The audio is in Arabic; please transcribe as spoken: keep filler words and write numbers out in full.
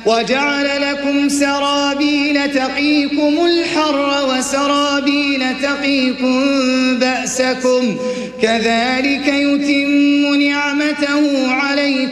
وجعل لكم سرابيل تقيكم الحر وسرابيل تقيكم بأسكم كذلك يتم نعمته عليكم